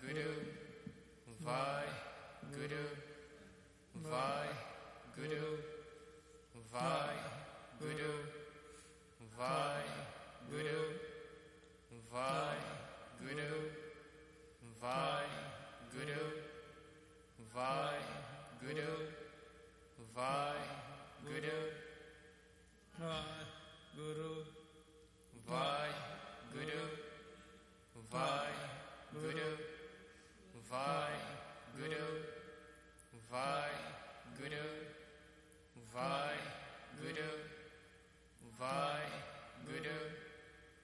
Guru, Vai Guru, Vai Guru, Vai Guru, Vai Guru, Vai Guru, Vai Guru, Vai Guru, Vai Guru, Guru, Vai Guru, Vai Guru, Vai Guru, Vai Guru, Vai Guru, Vai Guru,